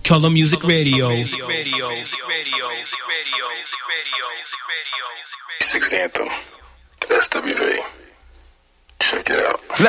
Color Music Radio. Sixth Anthem, SWV. Check it out.